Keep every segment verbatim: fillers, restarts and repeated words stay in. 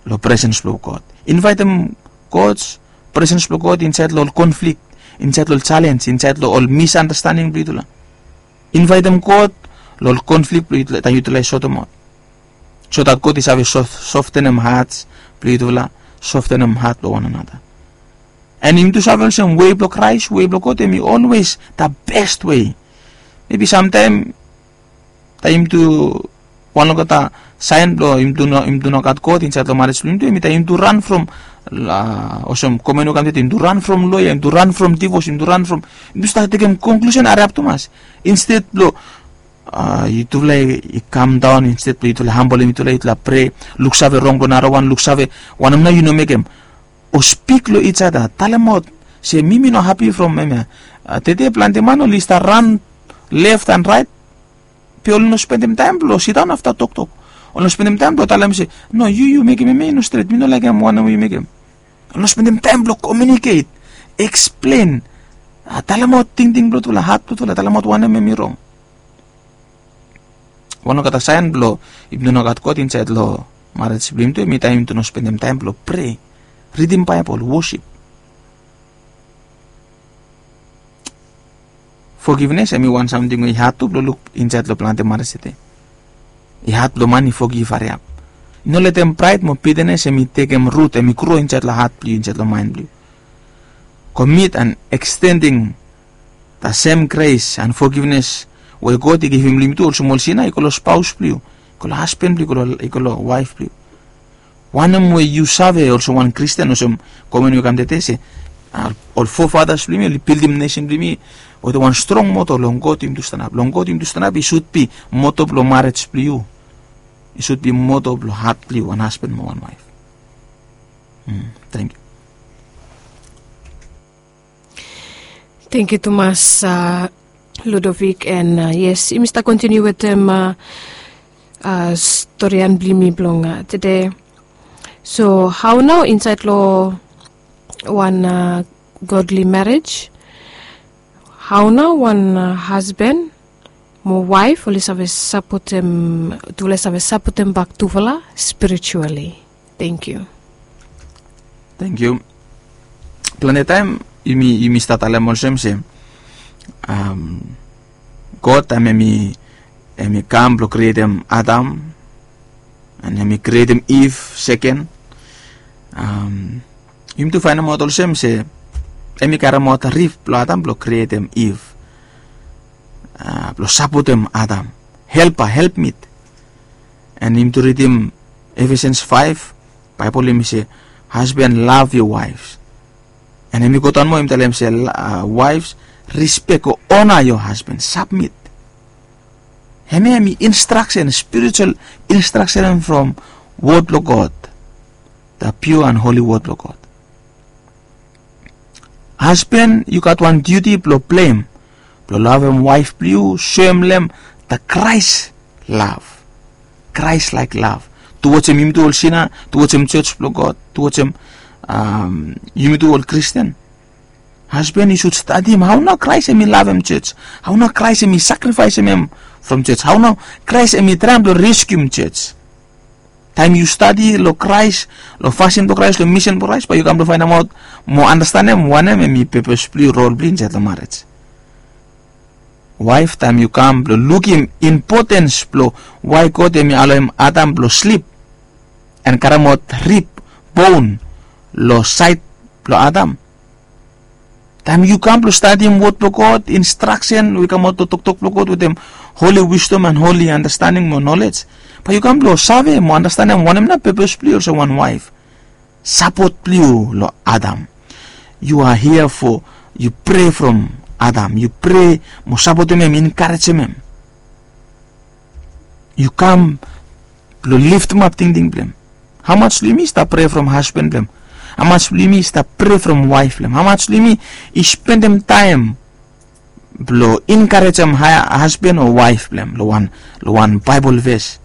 lo presence of God. Invite them God's presence of God inside lo conflict, inside lo challenge, inside lo all misunderstanding bli itulah. Invite them God lo conflict bli itulah tayo itulah soto mo. So that God is have soften them hearts bli itulah, soften them heart lo one another. And him to travel some way block Christ, way block God, me always the best way. Maybe sometime time to one look at the sign blow him to no him to not God inside the marriage him to him to run from uh, or some common him to run from lawyer, him to run from divorce, him to run from him to start taking conclusion are up to us. Instead blow uh you to like you calm down, instead blow you to humble him to like pray, look save wrong blow nara one look save one of you know make him or speak lo each other, tell him out, say mimi no happy from me uh, tete plante mano list run left and right. People no spend them time blow sit down after talk talk. Or no spend them time blow tell them say no you you make him me no straight me no like him one way you make him. Or no spend them time blow communicate, explain. Uh, tell them out ting ting blow to la heart blow to la tell them out one me me wrong. One kata sign blow if no got caught inside law marriage blame to me time to no spend them time blow pray, read him Bible, worship. Forgiveness, I mean, want something we had to look inside the plant marasite. You had to money forgive for up. No let them pride mo bitterness, and me take them root, and me grow inside the heart blue, inside the mind blue. Commit and extending the same grace and forgiveness where God give him limit also small sin, I call spouse blue, call husband blue, I call wife blue. One of way you save also one Christian or some common you come to say, all forefathers blue, pilgrim nation blue. Or the one strong motto long God him to stand up. Long God him to stand up, it should be motto of marriage blue. It should be motto of heart blue, one husband, one wife. Mm, thank you. Thank you, Thomas, uh, Ludovic, and uh, yes, you must continue with them um, uh, uh, story and blimi blong uh, today. So, how now inside law one uh, godly marriage? How now one uh, husband, my wife, will have support him, to have support him back to Vala spiritually. Thank you. Thank you. Planet time, you me you me start alam molsem se. Um, God ame me me come to create him Adam, and me create him Eve second. Um, him to find a model sem se. Emi karamot rif plo Adam plo create him Eve. Uh, plo support him Adam. Helper, helpmeet. And him to read him Ephesians five. Bible him say, husband love your wives. And him go on mo him tell him say, uh, wives respect or honor your husband. Submit. Hemi hemi instruction, spiritual instruction from word of God. The pure and holy word of God. Husband, you got one duty, plo blame, plo love him, wife, blue, show him them the Christ love, Christ-like love. Towards him, you to all sinner, towards him, church, plo God, towards him, um, you to all Christian. Husband, you should study him. How now Christ and me love him, church? How now Christ and me sacrifice him from church? How now Christ and me try to rescue him, church? Time you study lo Christ, lo fashion to Christ, lo mission to Christ, but you come to find out more understand them, one and me purpose play role play inside the marriage. Wife, time you come, lo look him importance, lo why God me allow him Adam lo sleep, and karamot rib, bone, lo sight, lo Adam. Time you come to study him word of God, instruction, we come out to talk talk God with them, holy wisdom and holy understanding, more knowledge. But you come to save mo understand him one him na purpose play also one wife. Support play lo Adam. You are here for you pray from Adam. You pray mo support him, encourage him. You come to lift him up ting ting blem. How much do you miss to pray from husband blem? How much do you miss to pray from wife blem? How much do you miss you spend them time lo encourage him husband or wife blem lo one lo one Bible verse.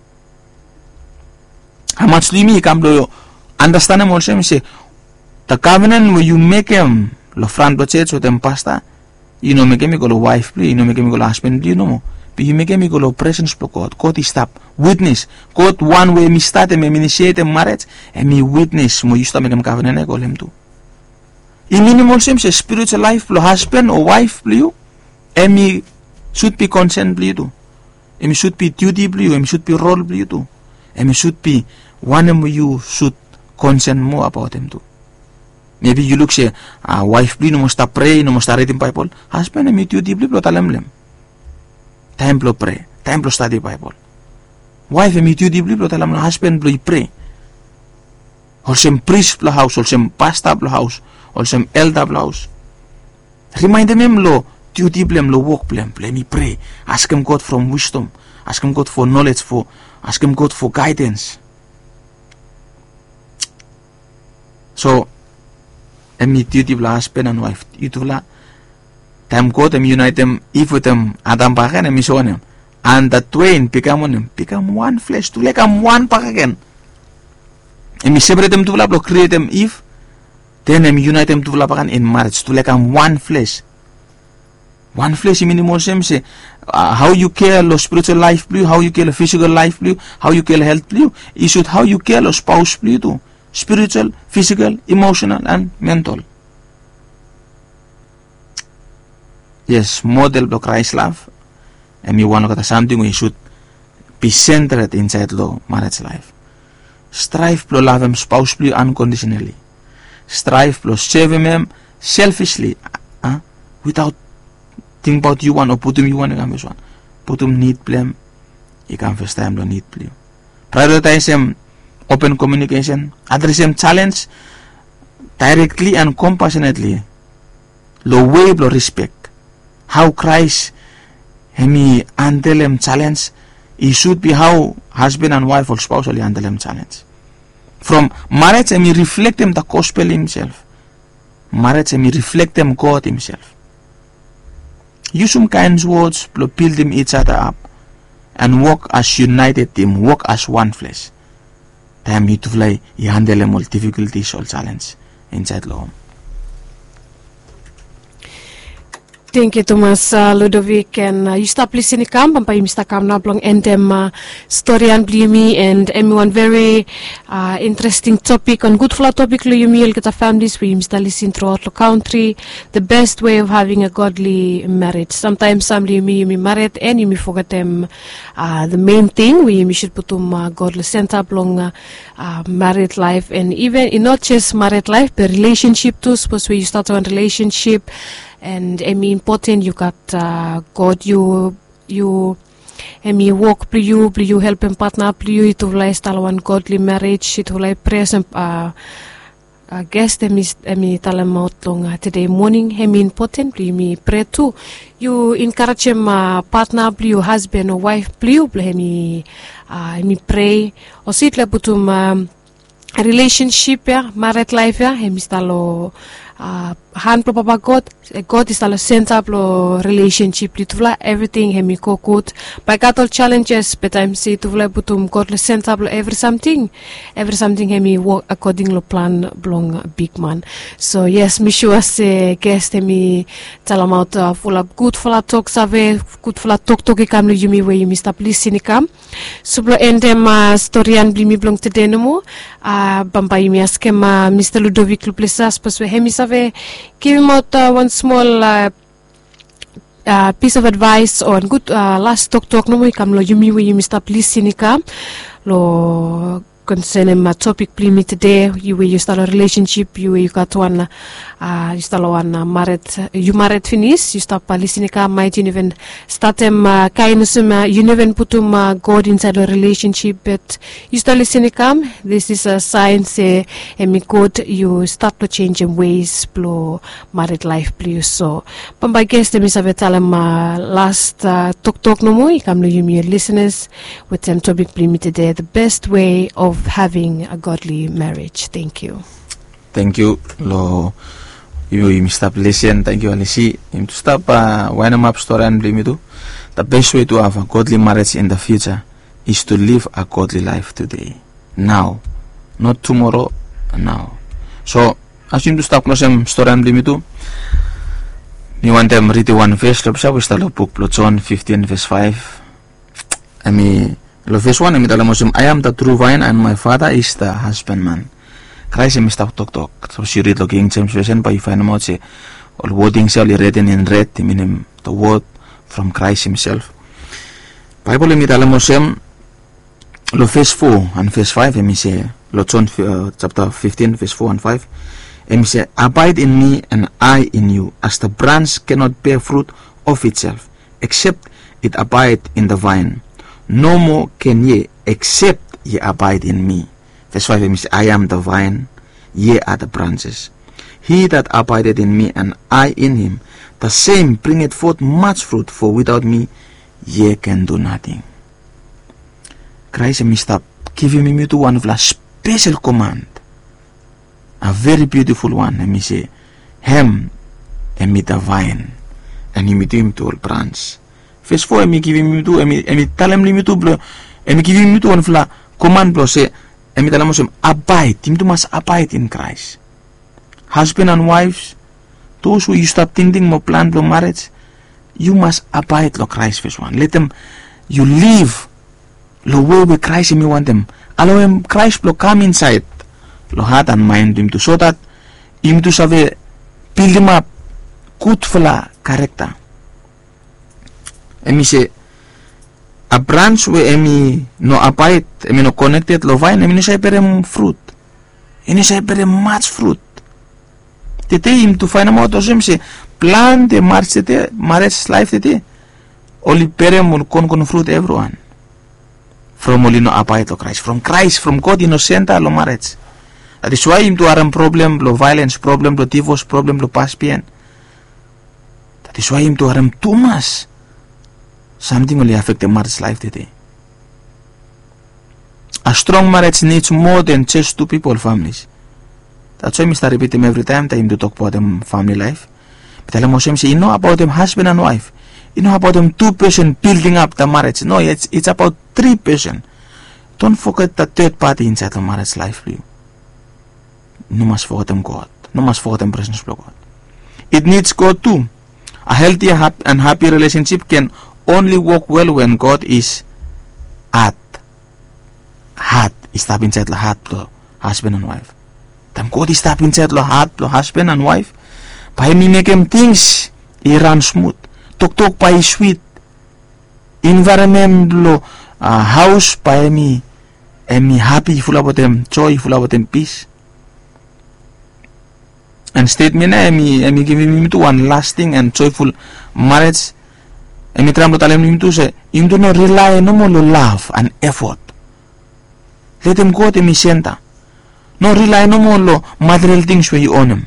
How much do you come to understand him also? Say the covenant where you make him lo front the church with them pastor, you know make him go wife play, you know make him go husband play, you know Pihimeke ko lo presence po God. God is stop. Witness. God one way mi start em initiate marriage and mi witness mo yusta menem covenant ko lem tu. Minimal sem se spiritual life lo husband or wife blue. Emi should be consent blue tu. Emi should be duty blue. Emi should be role blue tu. Emi should be one of you should consent more about them too. Maybe you look say, ah, wife blue no must pray, no must read in Bible. Husband emi duty blue lo talam lem. Time lo pray, time lo study Bible. Wife emi duty blue lo talam husband blue pray. Olsem priest lo house, olsem pastor lo house, olsem elder lo house. Remind them lo duty blame lo work blame, blame me pray. Ask him God from wisdom. Ask him God for knowledge, for ask him God for guidance. So, emi duty bla husband and wife, itu bla time God em unite them, if with them Adam pakan em iso them, and the twain become one, become one flesh, to like am one pack again. Em separate them to bla bla create them if, then em unite them to bla pakan in marriage, to like am one flesh. One flesh minimal same say uh, how you care lo spiritual life blue, how you care lo physical life blue, how you care health blue, is should how you care lo spouse blue too. Spiritual, physical, emotional, and mental. Yes, model of Christ love. And you want to get something we should be centered inside lo marriage life. Strive to love him spouse blue unconditionally. Strive to serve him selfishly, uh, without think about you one or put him you one and one. Put him need blame. You can first time lo need blame. Prioritize him. Open communication, address them challenge directly and compassionately. Lo way lo respect. How Christ hemi handle them challenge, it should be how husband and wife or spouse will handle them challenge. From marriage, hemi reflect them the gospel himself. Marriage, hemi reflect them God himself. Use some kind words to build them each other up and work as united team, work as one flesh. Time you to fly, you handle them all difficulties or challenge inside lo home. Thank you, Thomas uh, Ludovic, and uh, you stop listening kam pampai mista kam na blong endem uh, story and blimi and everyone very uh, interesting topic on good flow topic lo yumi kita families we mista listen throughout the country the best way of having a godly marriage. Sometimes some yumi yumi married and yumi forget them uh, the main thing we yumi should put um uh, godly center blong uh, uh, married life and even in not just married life but relationship too. Suppose when you start one relationship. And I mean, important you got uh, God, you you, I mean, walk for you, for you help and partner for you. It will style one godly marriage. It will present. Uh, I guess them is I mean, tell them out long uh, today morning. I mean, important. You me pray too. You encourage him uh, partner, for you husband or wife, for you. I mean, I mean pray. Or sit like butum um, a relationship yeah, married life yeah. I mean, style uh, hand papa God, God is the center of lo relationship. Lituvla everything hemi kokut. By got all challenges, but I'm say tuvla butum God le center of every something, every something hemi work according lo plan blong big man. So yes, me sure say guest hemi tell them out uh, full of good full of talk save, good full of talk talk ikam lo yumi way yumi stop listening ikam. Sublo endem uh, story and blimi blong today no mo. Uh, bamba yumi askem uh, Mister Ludovic Luplesas pas we hemi save. Give him out uh, one small uh, uh, piece of advice on good uh, last talk talk no mo ikam lo yumi we yumi stop listening ikam lo concerning my topic play me today you you start a relationship you you got one uh, you start one uh, married you married finish you stop uh, listening ka might you even start them uh, kindness uh, you never put um uh, God inside a relationship but you start listening come this is a sign say and me God you start to change in ways blow married life please so but by guess them is a tell them uh, last uh, talk talk no more come to you me listeners with them topic play me today the best way of Of having a godly marriage. Thank you. Thank you. Lo, you you stop listen. Thank you, Alici. You stop. Uh, when I'm up store and blame you. The best way to have a godly marriage in the future is to live a godly life today, now, not tomorrow. Now. So, as you to stop close store and blame you. Ni want them read one verse, lo psa wista lo book lo John fifteen verse five. Ami lo verse one ami dalam musim I am the true vine and my father is the husbandman. Christ emi sta tok tok. So she read lo King James version pa ifa mo se all wording shall be written in red, meaning the word from Christ himself. Bible emi dalam musim lo verse four and verse five emi se lo John uh, chapter fifteen verse four and five. Emi say, abide in me and I in you, as the branch cannot bear fruit of itself, except it abide in the vine. No more can ye, except ye abide in me. Verse five, emi say, I am the vine, ye are the branches. He that abideth in me and I in him, the same bringeth forth much fruit, for without me ye can do nothing. Christ emi stop giving me to one of the special command. A very beautiful one. Let me say, him and me the vine, and him to him to all branch. Verse four, me give him to, me me tell him me to blow, and me give him to one fla command blow say, and me tell him abide. Him to must abide in Christ. Husband and wives, those who you stop thinking more plan blow marriage, you must abide lo Christ. Verse one. Let them you live lo way with Christ. And me want them allow him Christ blow come inside. Lo heart and mind him to so that him to save build him up good fla character. Emi say a branch where emi no abide, emi no connected lo vine, emi no say perem fruit. Emi say perem much fruit. Tete him to find out also say plan the marriage tete marriage life tete only perem will con con fruit everyone. From only no abide lo Christ, from Christ, from God innocent lo marriage. That is why him to aram problem, lo violence problem, lo divorce problem, lo past pain. That is why him to aram too much. Something will affect the marriage life today. A strong marriage needs more than just two people, families. That's why Mister repeat him every time that him to talk about them family life. But tell him say, you know about them husband and wife. You know about them two person building up the marriage. No, it's it's about three person. Don't forget the third party inside the marriage life for you. No must forget them God. No must forget them presence of God. It needs God too. A healthy and happy relationship can only work well when God is at heart. Is tap inside the heart of husband and wife. Then God is tap inside the heart of husband and wife. By me make him things he run smooth. Talk talk by sweet. Environment lo uh, house by me and me happy full about them joy full about them peace. And statement na emi emi giving me to one lasting and joyful marriage. Emi tram lo talem him to say him do not rely no more on love and effort. Let him go to me center. No rely no more on material things where you own him.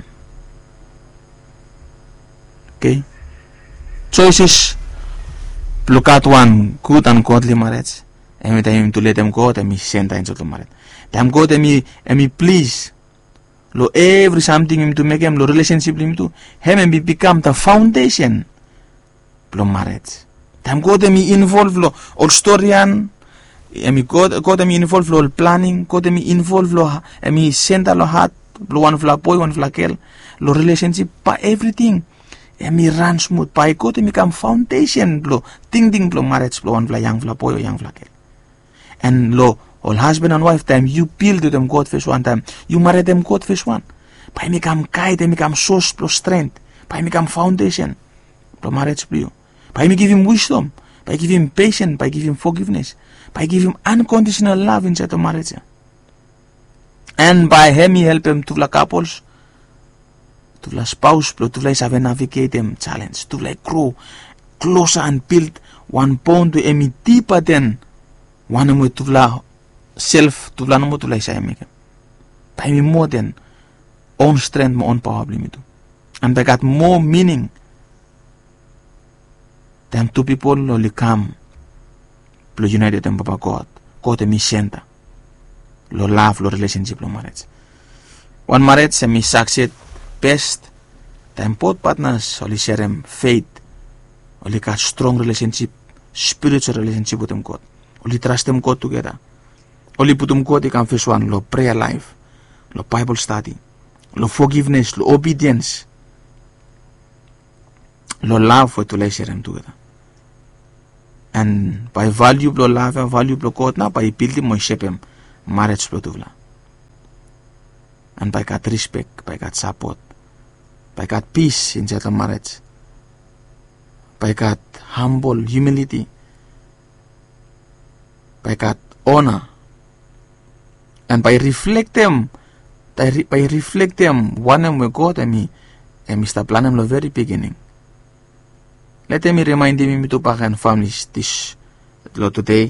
Okay. Choices. Look at one good and godly marriage. Emi tell him to let them go to me center into the marriage. Them go to me emi please. Lo every something him to make him lo relationship him to him and become the foundation lo marriage. Them go to me involve lo all storyan emi go go to me involve lo planning go to me involve lo emi center lo heart lo one fla boy one fla girl lo relationship pa everything emi run smooth pa go to me become foundation lo ting ting lo marriage lo one fla young fla boy or young fla girl and lo all husband and wife time you build to them God first one time you marry them God first one by become guide them become source plus strength by become foundation for marriage for you by me give him wisdom by give him patience by give him forgiveness by give him unconditional love inside the marriage and by him he help him to the couples to the spouse to the navigate them challenge to like grow closer and build one bond to emi deeper than one way to the self to la no mo to la say make by me more than own strength my own power me too and they got more meaning than two people only come lo united them papa God God me center lo love lo relationship lo marriage one marriage se me succeed best them both partners only share them faith only got strong relationship spiritual relationship with them God only trust them God together. Only put them God, they can first one, lo prayer life, lo Bible study, lo forgiveness, lo obedience. lo love for tulay serem together. And by value lo love and value lo God na by building mo shapem marriage lo tuvla. And by God respect, by God support, by God peace in the marriage, by God humble humility, by God honor, and by reflect them, by, re, by reflect them one and with God and me, and Mister Planem the very beginning. Let me remind me to back and families this lo today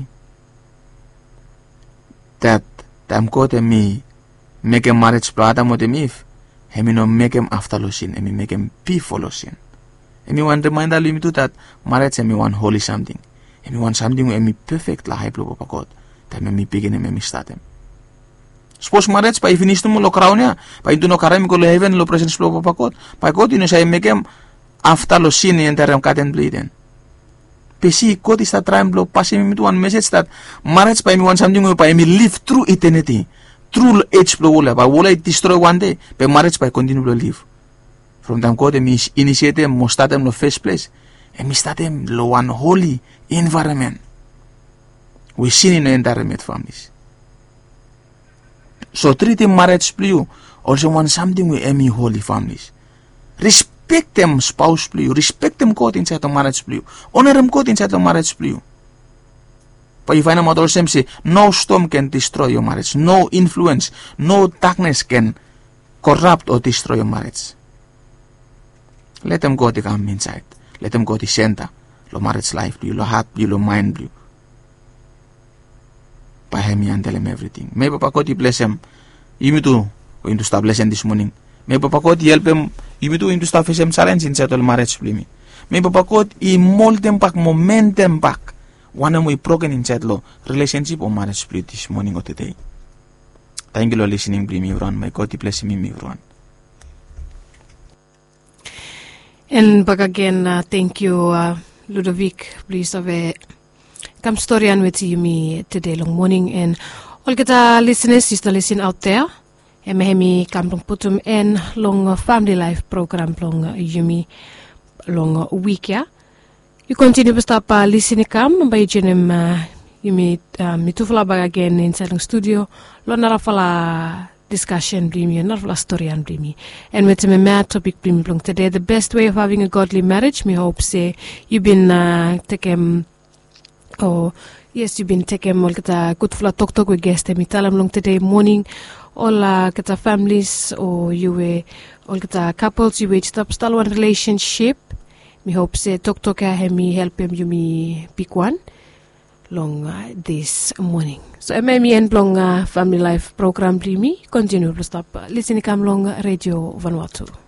that them God and me make a marriage brother mo dem if hemi no make him after lo sin, hemi make him before lo sin. Hemi want remind all me to that marriage hemi want holy something, hemi want something hemi perfect la high plo papa God. That hemi begin hemi start him. Suppose marriage pa finish mo lo crown ya, pa into no karam ko lo heaven lo presence plo papa God. Pa God ino say make him after lo sin in terem katen bleeden. Pesi God is that trying blow passing me to one message that marriage pa hemi want something pa hemi live through eternity. True age blow wala, but wala it destroy one day, but marriage by continue to live. From them God them initiate them, must start them the first place, and we start them lo one holy environment. We seen in the environment families. So treating marriage blue also want something with any holy families. Respect them spouse blue, respect them God inside the marriage blue, honor them God inside the marriage blue. But you find out also say, no storm can destroy your marriage. No influence, no darkness can corrupt or destroy your marriage. Let them go to come inside. Let them go to center. Your marriage life, your heart, your mind, you. By him and tell him everything. May Papa God bless him. You me too going to start blessing this morning. May Papa God help him. You me too going to start facing challenge inside the marriage. May Papa God he mold them back, moment them back. One of we broken inside law relationship or marriage split this morning or today. Thank you for listening, bring me everyone. May God bless me, everyone. And back again, uh, thank you, uh, Ludovic. Please have a come story and with you me today long morning. And all the listeners is to listen out there. And me come long putum and long family life program long you me long week ya. You continue to stop uh, listening come by jenem uh, you meet uh, me to fly again inside the studio. Lo na fala discussion bring me, not fala story and bring me. And with me mad topic bring me long today. The best way of having a godly marriage. Me hope say you've been uh, taking oh yes you've been taking all kita good fla talk talk with guests. Me tell them long today morning. All uh, kita families or you were all kita couples you were stop start one relationship. Me hope say talk talk uh, me help him you me pick one long uh, this morning. So I may me end long uh, family life program me continue to stop uh, listening come long radio Vanuatu.